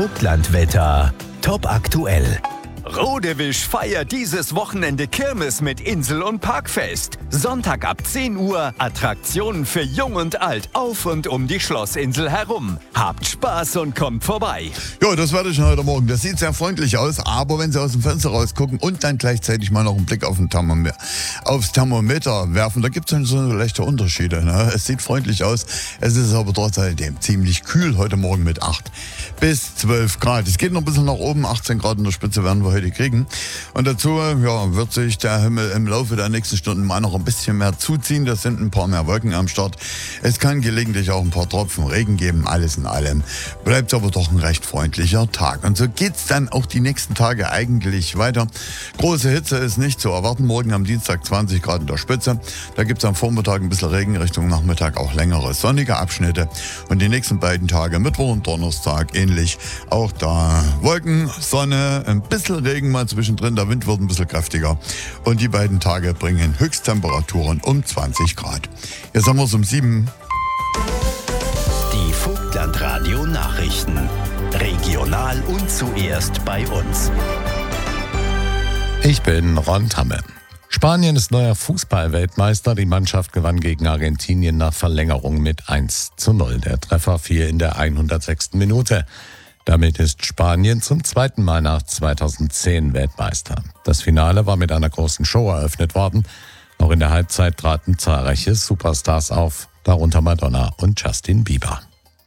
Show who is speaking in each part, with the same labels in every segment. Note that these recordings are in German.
Speaker 1: Vogtlandwetter. Top aktuell. Rodewisch feiert dieses Wochenende Kirmes mit Insel- und Parkfest. Sonntag ab 10 Uhr Attraktionen für Jung und Alt auf und um die Schlossinsel herum. Habt Spaß und kommt vorbei.
Speaker 2: Ja, das werde ich heute Morgen. Das sieht sehr freundlich aus, aber wenn Sie aus dem Fenster rausgucken und dann gleichzeitig mal noch einen Blick auf aufs Thermometer werfen, da gibt es dann so leichte Unterschiede. Ne? Es sieht freundlich aus, es ist aber trotzdem ziemlich kühl heute Morgen mit 8 bis 12 Grad. Es geht noch ein bisschen nach oben, 18 Grad in der Spitze werden wir heute kriegen. Und dazu wird sich der Himmel im Laufe der nächsten Stunden mal noch ein bisschen mehr zuziehen. Das sind ein paar mehr Wolken am Start. Es kann gelegentlich auch ein paar Tropfen Regen geben. Alles in allem bleibt aber doch ein recht freundlicher Tag. Und so geht's dann auch die nächsten Tage eigentlich weiter. Große Hitze ist nicht zu erwarten. Morgen am Dienstag 20 Grad in der Spitze. Da gibt's am Vormittag ein bisschen Regen, Richtung Nachmittag auch längere sonnige Abschnitte. Und die nächsten beiden Tage, Mittwoch und Donnerstag, ähnlich. Auch da Wolken, Sonne, ein bisschen Regen mal zwischendrin. Der Wind wird ein bisschen kräftiger. Und die beiden Tage bringen Höchsttemperaturen um 20 Grad. Jetzt haben wir es um 7.
Speaker 1: Die Vogtlandradio Nachrichten. Regional und zuerst bei uns.
Speaker 3: Ich bin Ron Tamme. Spanien ist neuer Fußball-Weltmeister. Die Mannschaft gewann gegen Argentinien nach Verlängerung mit 1:0. Der Treffer fiel in der 106. Minute. Damit ist Spanien zum zweiten Mal nach 2010 Weltmeister. Das Finale war mit einer großen Show eröffnet worden. Auch in der Halbzeit traten zahlreiche Superstars auf, darunter Madonna und Justin Bieber.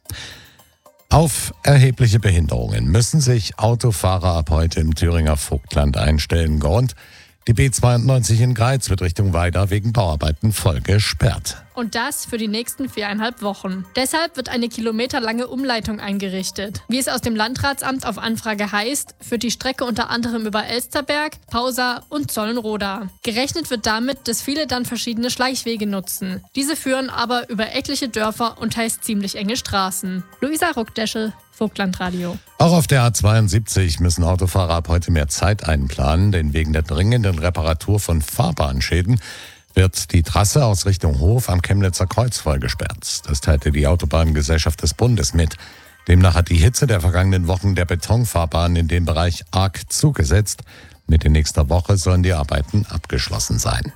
Speaker 3: Auf erhebliche Behinderungen müssen sich Autofahrer ab heute im Thüringer Vogtland einstellen. Grund: die B92 in Greiz wird Richtung Weida wegen Bauarbeiten voll gesperrt.
Speaker 4: Und das für die nächsten 4,5 Wochen. Deshalb wird eine kilometerlange Umleitung eingerichtet. Wie es aus dem Landratsamt auf Anfrage heißt, führt die Strecke unter anderem über Elsterberg, Pausa und Zollenroda. Gerechnet wird damit, dass viele dann verschiedene Schleichwege nutzen. Diese führen aber über etliche Dörfer und teils ziemlich enge Straßen. Luisa Ruckdeschel, Vogtlandradio.
Speaker 3: Auch auf der A72 müssen Autofahrer ab heute mehr Zeit einplanen, denn wegen der dringenden Reparatur von Fahrbahnschäden wird die Trasse aus Richtung Hof am Chemnitzer Kreuz voll gesperrt. Das teilte die Autobahngesellschaft des Bundes mit. Demnach hat die Hitze der vergangenen Wochen der Betonfahrbahn in dem Bereich arg zugesetzt. Mitte nächster Woche sollen die Arbeiten abgeschlossen sein.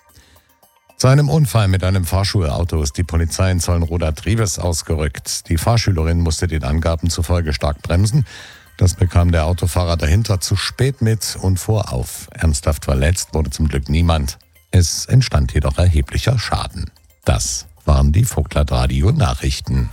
Speaker 3: Zu einem Unfall mit einem Fahrschulauto ist die Polizei in Zollenroda-Trives ausgerückt. Die Fahrschülerin musste den Angaben zufolge stark bremsen. Das bekam der Autofahrer dahinter zu spät mit und fuhr auf. Ernsthaft verletzt wurde zum Glück niemand. Es entstand jedoch erheblicher Schaden. Das waren die Vogtlandradio Nachrichten.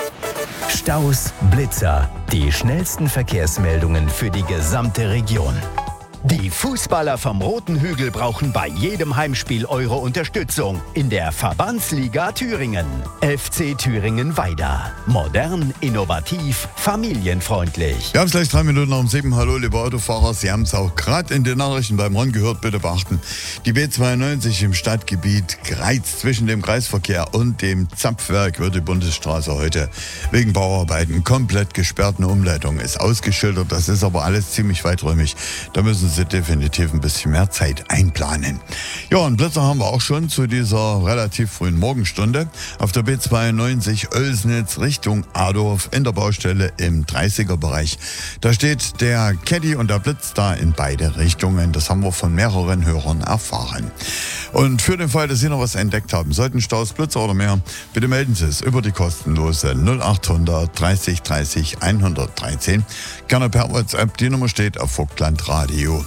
Speaker 1: Staus, Blitzer, die schnellsten Verkehrsmeldungen für die gesamte Region. Die Fußballer vom Roten Hügel brauchen bei jedem Heimspiel eure Unterstützung in der Verbandsliga Thüringen. FC Thüringen Weida. Modern, innovativ, familienfreundlich.
Speaker 2: Wir haben es gleich 3 Minuten nach um 7. Hallo, liebe Autofahrer. Sie haben es auch gerade in den Nachrichten beim Ron gehört. Bitte beachten, die B92 im Stadtgebiet Greiz zwischen dem Kreisverkehr und dem Zapfwerk wird die Bundesstraße heute wegen Bauarbeiten komplett gesperrt. Eine Umleitung ist ausgeschildert. Das ist aber alles ziemlich weiträumig. Da müssen Sie definitiv ein bisschen mehr Zeit einplanen. Ja, und Blitzer haben wir auch schon zu dieser relativ frühen Morgenstunde. Auf der B92 Oelsnitz Richtung Adorf in der Baustelle im 30er-Bereich. Da steht der Caddy und der Blitz da in beide Richtungen. Das haben wir von mehreren Hörern erfahren. Und für den Fall, dass Sie noch was entdeckt haben, sollten Staus, Blitzer oder mehr, bitte melden Sie es über die kostenlose 0800 30 30 113. Gerne per WhatsApp. Die Nummer steht auf Vogtlandradio.